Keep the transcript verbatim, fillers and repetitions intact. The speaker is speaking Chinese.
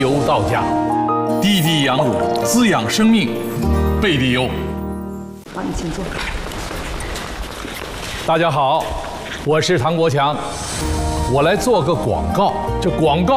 优到家，滴滴羊乳滋养生命，贝蒂优。 好，你请坐。 大家好，我是唐国强，我来做个广告。这广告